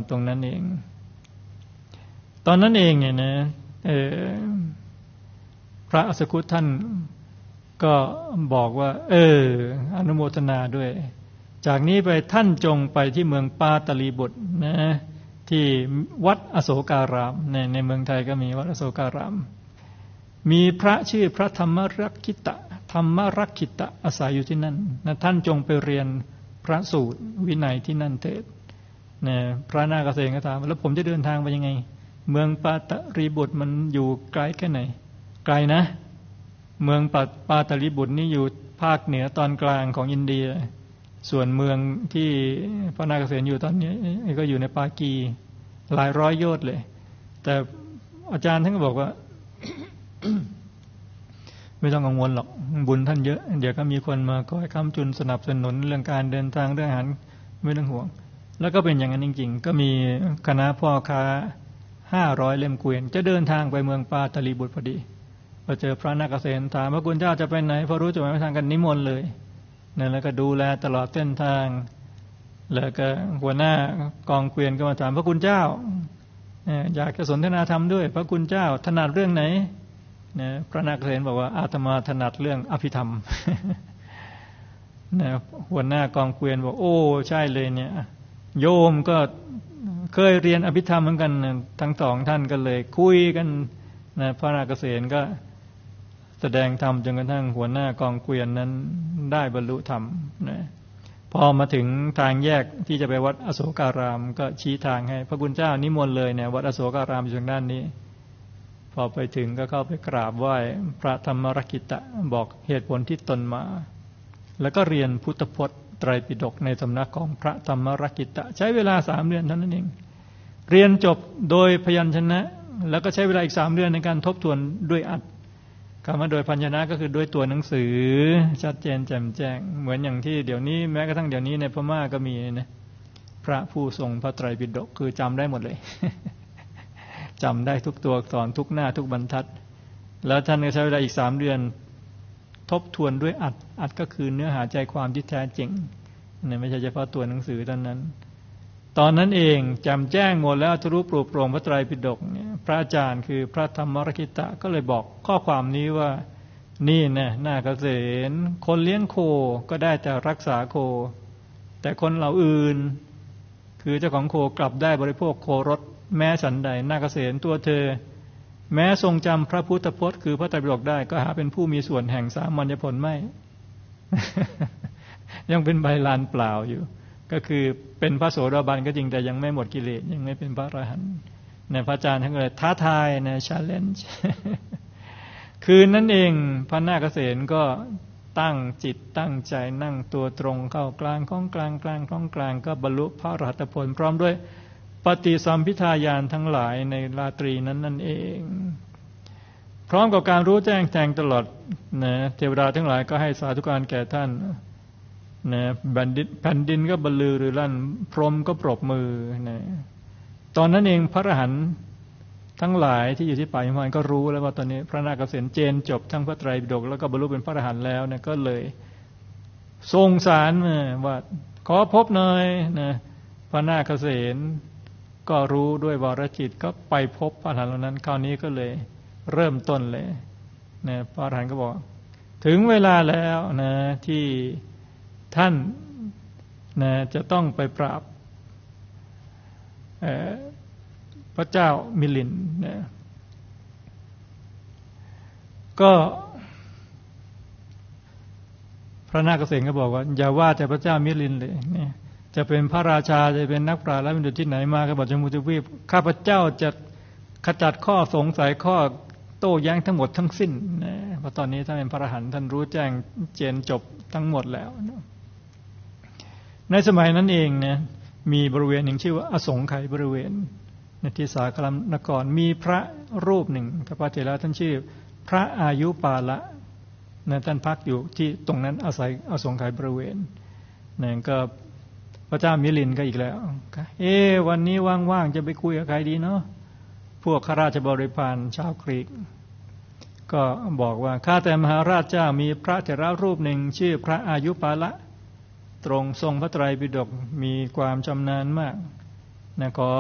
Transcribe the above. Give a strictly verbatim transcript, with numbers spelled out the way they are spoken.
ตรงนั้นเองตอนนั้นเองเนี่ยนะพระอัสสคุตท่านก็บอกว่าเอออนุโมทนาด้วยจากนี้ไปท่านจงไปที่เมืองปาตลีบุตรนะที่วัดอโศการามในในเมืองไทยก็มีวัดอโศการามมีพระชื่อพระธรรมรักขิตะธรรมรักขิตะอาศัยอยู่ที่นั่นนะท่านจงไปเรียนพระสูตรวินัยที่นั่นเถิดนะพระนาคเษนก็ถามแล้วผมจะเดินทางไปยังไงเมืองปาตลีบุตรมันอยู่ไกลแค่ไหนไกลนะเมืองปาปาตลีบุตรนี่อยู่ภาคเหนือตอนกลางของอินเดียส่วนเมืองที่พระนาคเษนอยู่ตอนนี้ก็อยู่ในปากีหลายร้อยโยชน์เลยแต่อาจารย์ท่านก็บอกว่า ไม่ต้องกังวลหรอกบุญท่านเยอะเดี๋ยวก็มีคนมาคอยค้ำจุนสนับสนุนเรื่องการเดินทางเรื่องอาหารไม่ต้องห่วงแล้วก็เป็นอย่างนั้นจริงๆก็มีคณะพ่อค้าห้าร้อยเล่มเกวียนจะเดินทางไปเมืองปาตลีบุตรพอดีพอเจอพระนาคเษนถามว่าคุณเจ้าจะไปไหนพอรู้จุดหมายปลายทางกันนิมนต์เลยนั่นแล้วก็ดูแลตลอดเส้นทางแล้วก็หัวหน้ากองเกวียนก็มาถามพระคุณเจ้าอยากจะสนทนาธรรมด้วยพระคุณเจ้าถนัดเรื่องไหนนะพระนาคเษนบอกว่าอาตมาถนัดเรื่องอภิธรรมนะหัวหน้ากองเกวียนบอกโอ้ใช่เลยเนี่ยโยมก็เคยเรียนอภิธรรมเหมือนกันทั้งสองท่านก็เลยคุยกันนะพระนาคเษนก็แสดงธรรมจนกระทั่งหัวหน้ากองเกวียนนั้นได้บรรลุธรรมนะพอมาถึงทางแยกที่จะไปวัดอโศการามก็ชี้ทางให้พระคุณเจ้านิมนต์เลยเนี่ยวัดอโศการามอยู่ทางด้านนี้พอไปถึงก็เข้าไปกราบไหว้พระธรรมรักขิตะบอกเหตุผลที่ตนมาแล้วก็เรียนพุทธพจน์ไตรปิฎกในสำนักของพระธรรมรักขิตะใช้เวลาสามเดือนเท่านั้นเองเรียนจบโดยพยัญชนะแล้วก็ใช้เวลาอีกสามเดือนในการทบทวนด้วยอัดคำว่าโดยพยัญชนะก็คือด้วยตัวหนังสือชัดเจนแจ่มแจ้งเหมือนอย่างที่เดี๋ยวนี้แม้กระทั่งเดี๋ยวนี้ในพม่าก็มีนะพระผู้ทรงพระไตรปิฎกคือจำได้หมดเลย จำได้ทุกตัวอักษรทุกหน้าทุกบรรทัดแล้วท่านก็ใช้เวลาอีกสามเดือนทบทวนด้วยอัดอัดก็คือเนื้อหาใจความที่แท้จริงเนี่ยไม่ใช่เฉพาะตัวหนังสือเท่านั้นตอนนั้นเองจำแจ้งหมดแล้วทะลุปลุกโปร่งพระไตรปิฎกเนี่ยพระอาจารย์คือพระธรรมรักขิตะก็เลยบอกข้อความนี้ว่านี่นะนาคเษนคนเลี้ยงโคก็ได้แต่รักษาโคแต่คนเหล่าอื่นคือเจ้าของโคกลับได้บริโภคโครสแม้ฉันใดนาคเษนตัวเธอแม้ทรงจำพระพุทธพจน์คือพระไตรปิฎกได้ก็หาเป็นผู้มีส่วนแห่งสามัญญผลไม่ ยังเป็นใบลานเปล่าอยู่ก็คือเป็นพระโสดาบันก็จริงแต่ยังไม่หมดกิเลสยังไม่เป็นพระอรหันต์เนี่ยพระอาจารย์ท่านก็เลยท้าทายนะ challenge คืนนั้นเองพระนาคเษนก็ตั้งจิตตั้งใจนั่งตัวตรงเข้ากลางข้องกลางกลางข้องกลางก็บรรลุพระอรหัตผลพร้อมด้วยปฏิสัมภิทาญาณทั้งหลายในราตรีนั้นนั่นเองพร้อมกับการรู้แจ้งแทงตลอดนะเทวดาทั้งหลายก็ให้สาธุการแก่ท่านนะแผ่นดินแผ่นดินก็บรรลือรือลั่นพรหมก็ปรบมือนะตอนนั้นเองพระอรหันต์ทั้งหลายที่อยู่ที่ป่าหิมพานต์ก็รู้แล้วว่าตอนนี้พระนาคเษนเจนจบทั้งพระไตรปิฎกแล้วก็บรรลุเป็นพระอรหันต์แล้วเนี่ยก็เลยทรงสารมาว่าขอพบหน่อยนะพระนาคเษนก็รู้ด้วยวรจิตก็ไปพบพระอรหันต์เหล่านั้นคราวนี้ก็เลยเริ่มต้นเลยนะพระอรหันต์ก็บอกถึงเวลาแล้วนะที่ท่านนะจะต้องไปปราบพระเจ้ามิลินนะก็พระนาคเษนก็บอกว่าอย่าว่าแต่พระเจ้ามิลินเลยเนี่ยจะเป็นพระราชาจะเป็นนักปราชญ์และบัณฑิตที่ไหนมาก็บอกจมูกทวีปข้าพเจ้าจะขจัดข้อสงสัยข้อโต้แย้งทั้งหมดทั้งสิ้นนะเพราะตอนนี้ท่านเป็นพระอรหันต์ท่านรู้แจ้งเจนจบทั้งหมดแล้วในสมัยนั้นเองนะมีบริเวณหนึ่งชื่อว่าอสงไขยบริเวณในที่สาคลัมนครมีพระรูปหนึ่งพระเถระท่านชื่อพระอายุปาละนะท่านพักอยู่ที่ตรงนั้นอาศัยอสงไขยบริเวณนั่นก็พระเจ้ามิลินก็อีกแล้วเอ๊ะวันนี้ว่างๆจะไปคุยกับใครดีเนาะพวกข้าราชบริพารชาวกรีกก็บอกว่าข้าแต่มหาราชเจ้ามีพระเถระรูปหนึ่งชื่อพระอายุปาละตรงทรงพระไตรปิฎกมีความชำนาญมากนะขอ